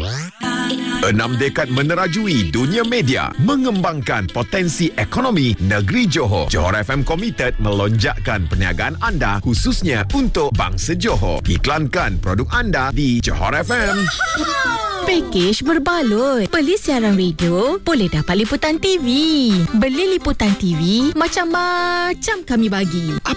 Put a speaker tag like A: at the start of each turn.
A: 6 dekad menerajui dunia media, mengembangkan potensi ekonomi negeri Johor. Johor FM komited melonjakkan perniagaan anda khususnya untuk bangsa Johor. Iklankan produk anda di Johor FM.
B: Pakej berbaloi. Beli siaran radio, boleh dapat liputan TV. Beli liputan TV, macam-macam kami bagi.